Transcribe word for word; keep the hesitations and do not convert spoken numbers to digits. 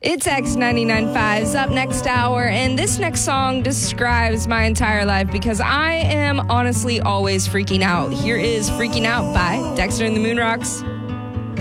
It's X ninety-nine point five's up next hour, and this next song describes my entire life because I am honestly always freaking out. Here is Freaking Out by Dexter and the Moon Rocks.